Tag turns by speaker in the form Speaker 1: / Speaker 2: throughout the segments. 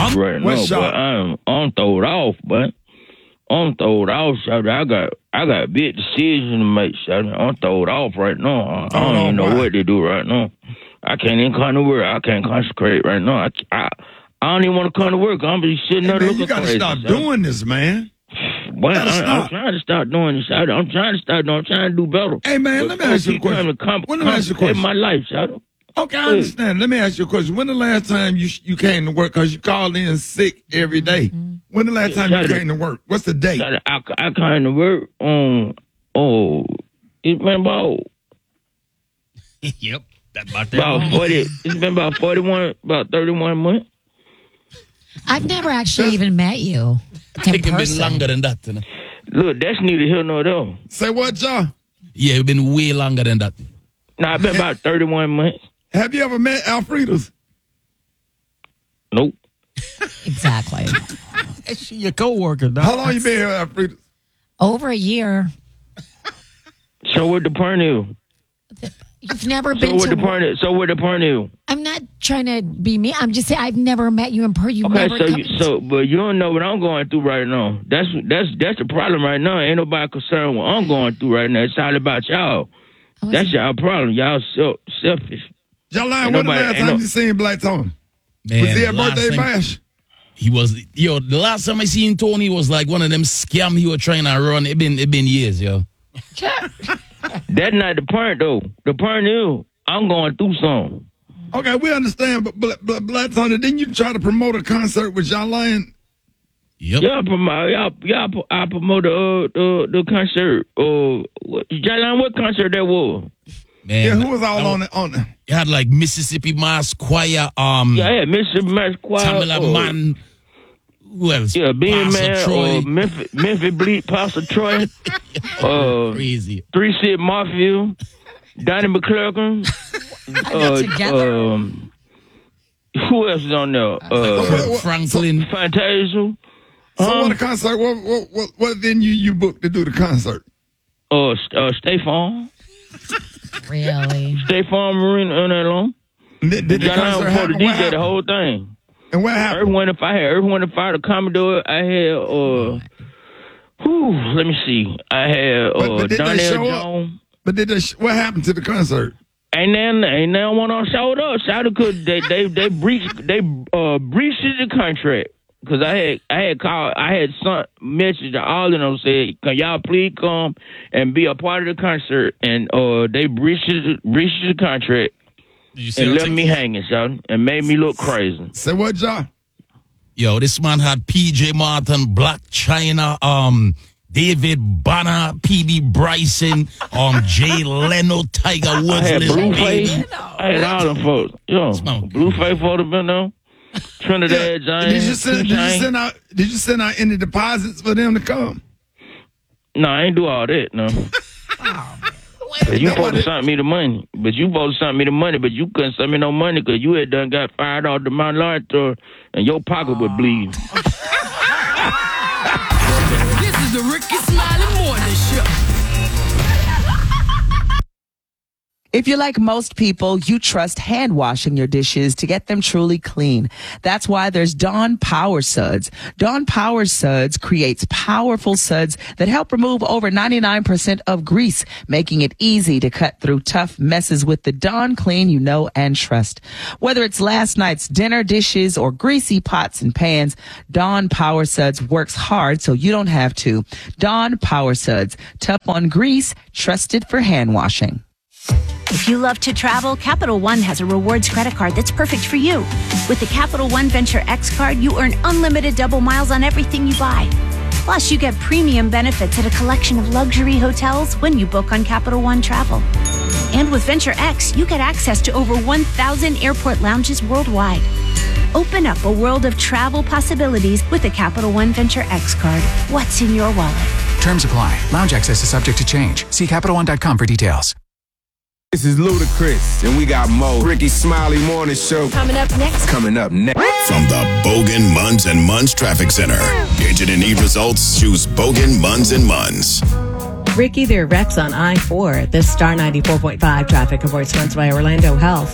Speaker 1: right now, but I'm throwed off, but I'm throwed off, shawty. I got a big decision to make, shawty. I'm throwed off right now. I don't even know what to do right now. I can't even come to work. I can't concentrate right now. I don't even want to come to work. I'm just sitting there looking crazy.
Speaker 2: You got to stop doing this, man.
Speaker 1: Well, I'm trying to start doing this. I'm trying to do better.
Speaker 2: Hey, man, let me ask you a question.
Speaker 1: Let me ask you a question. My life, shawty.
Speaker 2: Okay, I understand. Let me ask you a question. When the last time you came to work? Because you called in sick every day. Mm-hmm. When the last time you came to work? What's the date?
Speaker 1: I came to work on, it's been about...
Speaker 3: Yep, that's about that.
Speaker 1: About 40, it's been about 31 months.
Speaker 4: I've never actually even met you.
Speaker 3: I think it's been longer than that. You know?
Speaker 1: Look, that's neither here nor there.
Speaker 2: Say what, John?
Speaker 3: Yeah, it's been way longer than that.
Speaker 1: Nah, it's been about 31 months.
Speaker 2: Have you ever met Alfreda's?
Speaker 1: Nope.
Speaker 4: Exactly.
Speaker 3: Is she your co-worker, dog?
Speaker 2: How long you been here, Alfreda's?
Speaker 4: Over a year.
Speaker 1: So what the pernil?
Speaker 4: You've never been
Speaker 1: So what the pernil?
Speaker 4: I'm not trying to be mean. I'm just saying I've never met you in person.
Speaker 1: But you don't know what I'm going through right now. That's the problem right now. Ain't nobody concerned with what I'm going through right now. It's all about y'all. That's y'all problem. Y'all selfish.
Speaker 2: Jaline, when the last time you seen Black Tony?
Speaker 3: Man,
Speaker 2: was he at birthday bash?
Speaker 3: He was, the last time I seen Tony was like one of them scam he was trying to run. It been years, yo.
Speaker 1: That's not the point, though. The point is, I'm going through something.
Speaker 2: Okay, we understand, but Black Tony, didn't you try to promote a concert with Jaline?
Speaker 3: Yep.
Speaker 1: I promote the concert. Jaline, what concert that was?
Speaker 3: Man,
Speaker 2: yeah, who was all on it?
Speaker 3: You had like Mississippi Mass Choir.
Speaker 1: I had Mississippi Mass Choir.
Speaker 3: Tamela Man. Who else?
Speaker 1: Yeah, Bean Man. Memphis Bleak, Pastor Troy.
Speaker 3: Crazy.
Speaker 1: 3-6 Mafia. Donnie McClurkin. Who else is on there?
Speaker 3: Franklin.
Speaker 1: Fantasia.
Speaker 2: So what a concert? What venue you booked to do the concert?
Speaker 1: State Farm.
Speaker 4: Really?
Speaker 1: State Farm Marina on that long.
Speaker 2: Did the concert happen?
Speaker 1: The DJ the whole thing.
Speaker 2: And what happened?
Speaker 1: Everyone if I had a Commodore, I had let me see. I had Donnell Jones.
Speaker 2: But what happened to the concert?
Speaker 1: Ain't now one on showed up. Shouted because they breached the contract. Because I had sent message to all of them said, can y'all please come and be a part of the concert? And they breached the contract and left me hanging, son, and made me look crazy.
Speaker 2: Say what, John?
Speaker 3: Yo, this man had PJ Martin, Black China, David Banner, PB Bryson, Jay Leno, Tiger Woods.
Speaker 1: I had Blueface. I had all them folks. Yo, Blueface would have been there. Trinidad James.
Speaker 2: Did you send out any deposits for them to come?
Speaker 1: No, I ain't do all that. No. You supposed to send me the money, but you couldn't send me no money because you had done got fired off the Mount Lawrence tour and your pocket would bleed.
Speaker 5: This is the Ricky Smiley Morning Show.
Speaker 6: If you're like most people, you trust hand washing your dishes to get them truly clean. That's why there's Dawn Power Suds. Dawn Power Suds creates powerful suds that help remove over 99% of grease, making it easy to cut through tough messes with the Dawn Clean you know and trust. Whether it's last night's dinner dishes or greasy pots and pans, Dawn Power Suds works hard so you don't have to. Dawn Power Suds, tough on grease, trusted for hand washing.
Speaker 7: If you love to travel, Capital One has a rewards credit card that's perfect for you. With the Capital One Venture X card, you earn unlimited double miles on everything you buy. Plus, you get premium benefits at a collection of luxury hotels when you book on Capital One Travel. And with Venture X, you get access to over 1,000 airport lounges worldwide. Open up a world of travel possibilities with the Capital One Venture X card. What's in your wallet?
Speaker 8: Terms apply. Lounge access is subject to change. See CapitalOne.com for details.
Speaker 9: This is Ludacris, and we got Mo. Ricky Smiley Morning Show.
Speaker 10: Coming up next.
Speaker 9: From
Speaker 11: the Bogan Munz and Munz Traffic Center. Agent and need results, choose Bogan Munz and Munz.
Speaker 10: Ricky, there are wrecks on I-4. This Star 94.5 traffic avoids fronts by Orlando Health.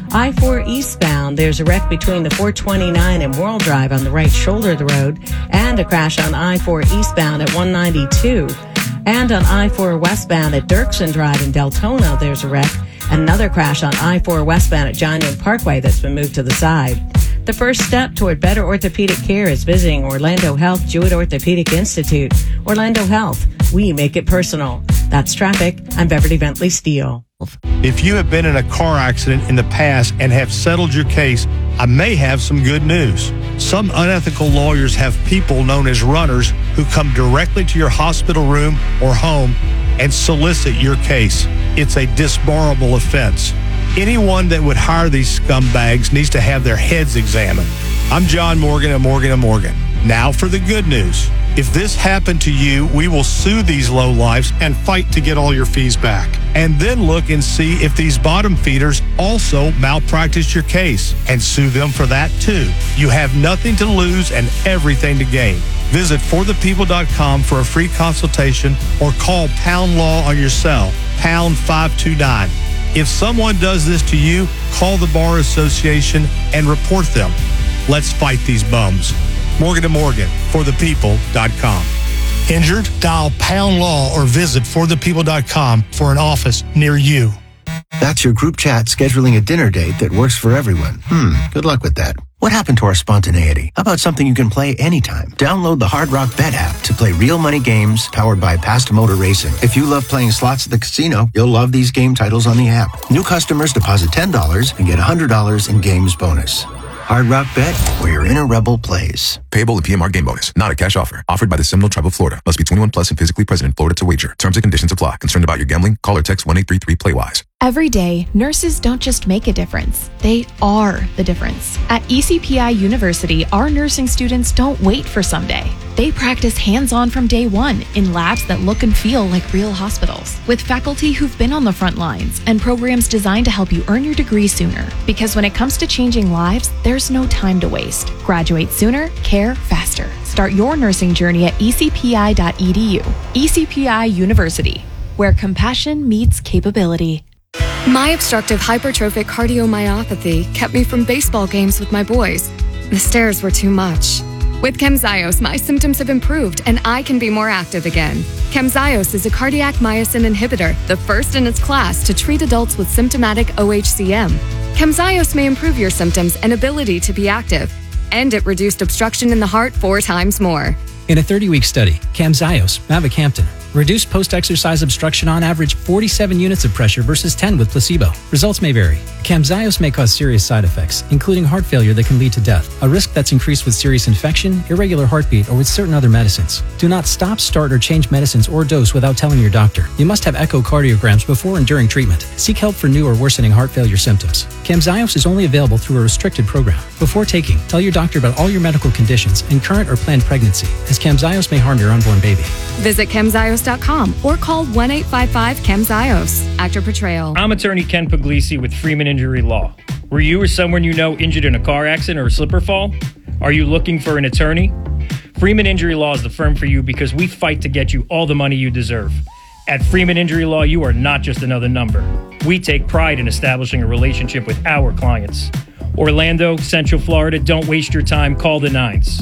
Speaker 10: I-4 eastbound, there's a wreck between the 429 and World Drive on the right shoulder of the road, and a crash on I-4 eastbound at 192. And on I-4 westbound at Dirksen Drive in Deltona, there's a wreck. Another crash on I-4 westbound at John Young Parkway that's been moved to the side. The first step toward better orthopedic care is visiting Orlando Health Jewett Orthopedic Institute. Orlando Health, we make it personal. That's traffic. I'm Beverly Bentley Steele.
Speaker 12: If you have been in a car accident in the past and have settled your case, I may have some good news. Some unethical lawyers have people known as runners who come directly to your hospital room or home and solicit your case. It's a disbarable offense. Anyone that would hire these scumbags needs to have their heads examined. I'm John Morgan of Morgan & Morgan. Now for the good news. If this happened to you, we will sue these lowlifes and fight to get all your fees back. And then look and see if these bottom feeders also malpracticed your case and sue them for that too. You have nothing to lose and everything to gain. Visit forthepeople.com for a free consultation or call Pound Law on your cell, pound 529. If someone does this to you, call the Bar Association and report them. Let's fight these bums. Morgan & Morgan, forthepeople.com. Injured? Dial Pound Law or visit forthepeople.com for an office near you.
Speaker 13: That's your group chat scheduling a dinner date that works for everyone. Good luck with that. What happened to our spontaneity? How about something you can play anytime? Download the Hard Rock Bet app to play real money games powered by Past Motor Racing. If you love playing slots at the casino, you'll love these game titles on the app. New customers deposit $10 and get $100 in games bonus. Hard Rock Bet, where your inner rebel plays.
Speaker 14: Payable in PMR game bonus. Not a cash offer. Offered by the Seminole Tribe of Florida. Must be 21 plus and physically present in Florida to wager. Terms and conditions apply. Concerned about your gambling? Call or text 1-833-PLAY-WISE.
Speaker 15: Every day, nurses don't just make a difference. They are the difference. At ECPI University, our nursing students don't wait for someday. They practice hands-on from day one in labs that look and feel like real hospitals, with faculty who've been on the front lines and programs designed to help you earn your degree sooner. Because when it comes to changing lives, there's no time to waste. Graduate sooner, care faster. Start your nursing journey at ecpi.edu. ECPI University, where compassion meets capability.
Speaker 16: My obstructive hypertrophic cardiomyopathy kept me from baseball games with my boys. The stairs were too much. With Camzyos, my symptoms have improved and I can be more active again. Camzyos is a cardiac myosin inhibitor, the first in its class to treat adults with symptomatic OHCM. Camzyos may improve your symptoms and ability to be active, and it reduced obstruction in the heart 4 times more.
Speaker 17: In a 30-week study, Camzyos, mavacamten, reduced post-exercise obstruction on average 47 units of pressure versus 10 with placebo. Results may vary. Camzyos may cause serious side effects, including heart failure that can lead to death, a risk that's increased with serious infection, irregular heartbeat, or with certain other medicines. Do not stop, start, or change medicines or dose without telling your doctor. You must have echocardiograms before and during treatment. Seek help for new or worsening heart failure symptoms. Camzyos is only available through a restricted program. Before taking, tell your doctor about all your medical conditions and current or planned pregnancy, as Camzyos may harm your unborn baby.
Speaker 16: Visit Camzyos.com or call 1-855-CAMZYOS. Actor portrayal.
Speaker 18: I'm attorney Ken Puglisi with Freeman Injury Law. Were you or someone you know injured in a car accident or a slip or fall? Are you looking for an attorney? Freeman Injury Law is the firm for you because we fight to get you all the money you deserve. At Freeman Injury Law, you are not just another number. We take pride in establishing a relationship with our clients. Orlando, Central Florida, don't waste your time. Call the 9s.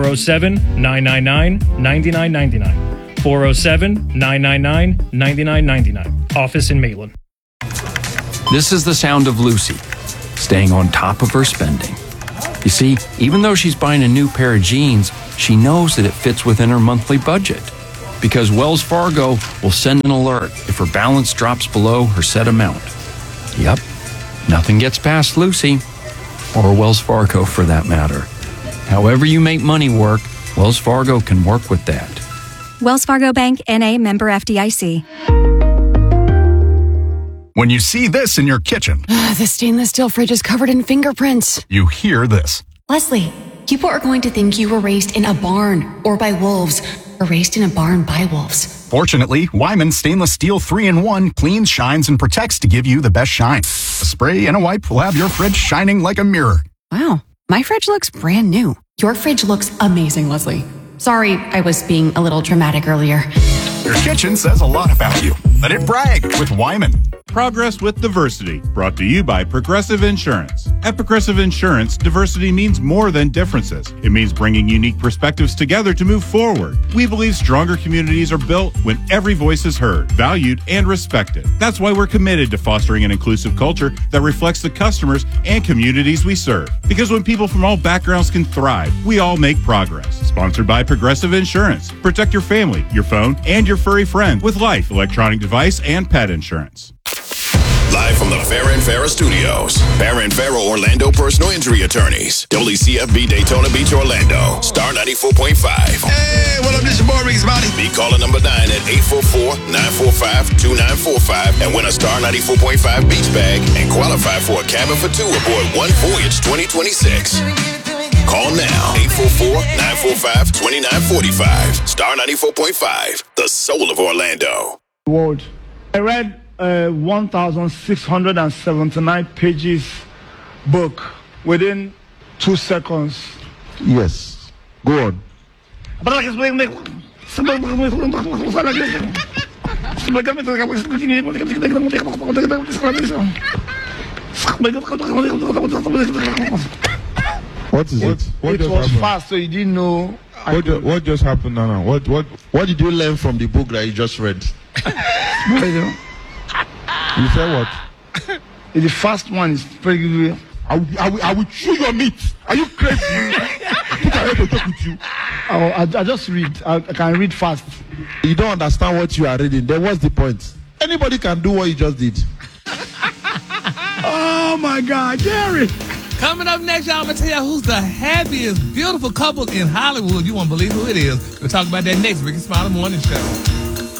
Speaker 18: 407-999-9999. 407-999-9999. Office in Maitland.
Speaker 19: This is the sound of Lucy, staying on top of her spending. You see, even though she's buying a new pair of jeans, she knows that it fits within her monthly budget. Because Wells Fargo will send an alert if her balance drops below her set amount. Yep, nothing gets past Lucy, or Wells Fargo for that matter. However you make money work, Wells Fargo can work with that.
Speaker 20: Wells Fargo Bank, N.A., member FDIC.
Speaker 21: When you see this in your kitchen,
Speaker 22: the stainless steel fridge is covered in fingerprints.
Speaker 21: You hear this.
Speaker 22: Leslie, people are going to think you were raised in a barn or by wolves, or raised in a barn by wolves.
Speaker 21: Fortunately, Wyman Stainless Steel 3-in-1 cleans, shines, and protects to give you the best shine. A spray and a wipe will have your fridge shining like a mirror.
Speaker 22: Wow, my fridge looks brand new. Your fridge looks amazing, Leslie. Sorry, I was being a little dramatic earlier.
Speaker 21: Your kitchen says a lot about you. Let it brag with Wyman. Progress with Diversity, brought to you by Progressive Insurance. At Progressive Insurance, diversity means more than differences. It means bringing unique perspectives together to move forward. We believe stronger communities are built when every voice is heard, valued, and respected. That's why we're committed to fostering an inclusive culture that reflects the customers and communities we serve. Because when people from all backgrounds can thrive, we all make progress. Sponsored by Progressive Insurance. Protect your family, your phone, and your furry friend with life, electronic device, and pet insurance.
Speaker 11: Live from the Farrah and Farrah Studios. Farrah and Farrah Orlando Personal Injury Attorneys. WCFB Daytona Beach, Orlando. Star 94.5.
Speaker 3: Hey, what up, this your boy, Ricky Smiley.
Speaker 11: Be calling number 9 at 844-945-2945 and win a Star 94.5 beach bag and qualify for a cabin for two aboard One Voyage 2026. Call now, 844-945-2945. Star 94.5, the soul of Orlando.
Speaker 4: Word. I read 1,679 pages book within 2 seconds.
Speaker 3: Yes. Go on. What is it? What
Speaker 4: it was fast, so you didn't know.
Speaker 3: What just happened now? What did you learn from the book that you just read? You said what?
Speaker 4: The first one is pretty good.
Speaker 3: I will chew your meat. Are you crazy? I to talk with you.
Speaker 4: I just read. I can read fast.
Speaker 3: You don't understand what you are reading. Then what's the point? Anybody can do what you just did.
Speaker 5: Oh my God, Gary. Coming up next, y'all, I'm going to tell you who's the happiest, beautiful couple in Hollywood. You won't believe who it is. We'll talk about that next Ricky Smiley Morning Show.